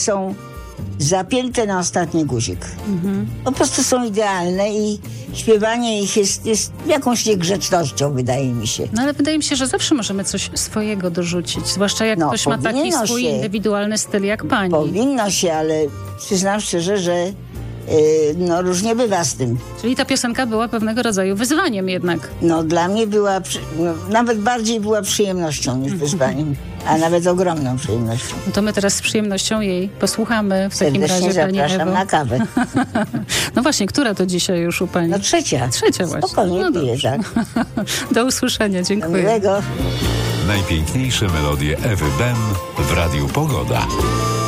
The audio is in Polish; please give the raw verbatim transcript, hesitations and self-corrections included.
są zapięte na ostatni guzik. Mhm. Po prostu są idealne i śpiewanie ich jest, jest jakąś niegrzecznością, wydaje mi się. No ale wydaje mi się, że zawsze możemy coś swojego dorzucić, zwłaszcza jak no, ktoś ma taki swój się, indywidualny styl jak pani. Powinno się, ale przyznam szczerze, że yy, no różnie bywa z tym. Czyli ta piosenka była pewnego rodzaju wyzwaniem jednak. No dla mnie była, przy, no, nawet bardziej była przyjemnością niż wyzwaniem, a nawet ogromną przyjemnością. No to my teraz z przyjemnością jej posłuchamy w Serdecznie takim razie, pani zapraszam Ewo. na kawę. No właśnie, która to dzisiaj już u pani? No trzecia. Trzecia właśnie. Spokojnie no piję, tak. Do usłyszenia, dziękuję. Do miłego. Najpiękniejsze melodie Ewy Ben w Radiu Pogoda.